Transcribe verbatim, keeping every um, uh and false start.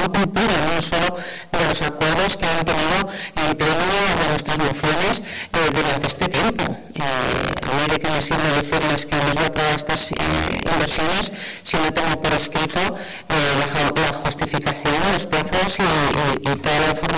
han cumplido, no solo de los acuerdos que han tenido en pleno de nuestras mociones eh, durante este tiempo. Eh, a mí de que me sirve decirles que hemos aprobado estas eh, inversiones si no tengo por escrito eh, la, la justificación, los plazos y, y, y toda la información